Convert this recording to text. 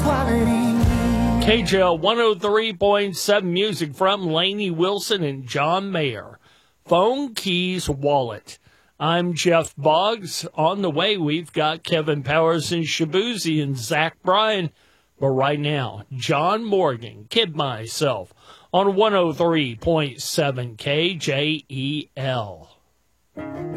KJL 103.7 music from Lainey Wilson and John Mayer. Phone, Keys, Wallet. I'm Jeff Boggs. On the way, we've got Kevin Powers and Shabuzi and Zach Bryan. But right now, John Morgan, Kid Myself, on 103.7 KJEL.